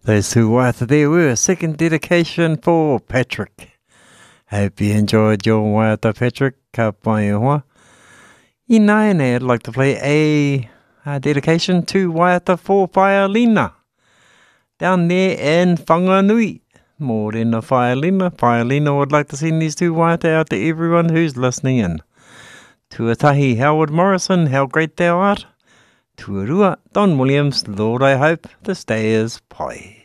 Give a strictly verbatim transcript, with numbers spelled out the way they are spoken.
Those two waiata there were a second dedication for Patrick. Hope you enjoyed your waiata, Patrick. Ka pai hoa. Ina and I'd like to play a, a dedication to waiata for Whaialina. Down there in Whanganui. More than a Whaialina. Whaialina would like to send these two waiata out to everyone who's listening in. Tuatahi Howard Morrison, how great thou art. Tuarua Don Williams, Lord I hope this day is pai.